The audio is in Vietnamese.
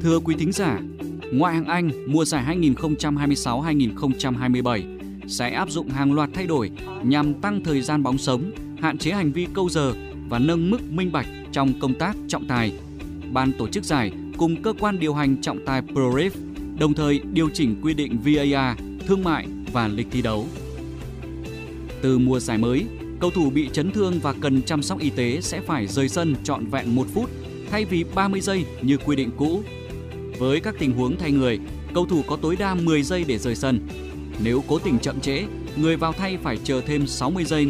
Thưa quý thính giả, ngoại hạng Anh mùa giải 2026-2027 sẽ áp dụng hàng loạt thay đổi nhằm tăng thời gian bóng sống, hạn chế hành vi câu giờ và nâng mức minh bạch trong công tác trọng tài. Ban tổ chức giải cùng cơ quan điều hành trọng tài ProRef đồng thời điều chỉnh quy định VAR, thương mại và lịch thi đấu. Từ mùa giải mới, cầu thủ bị chấn thương và cần chăm sóc y tế sẽ phải rời sân trọn vẹn 1 phút thay vì 30 giây như quy định cũ. Với các tình huống thay người, cầu thủ có tối đa 10 giây để rời sân. Nếu cố tình chậm trễ, người vào thay phải chờ thêm 60 giây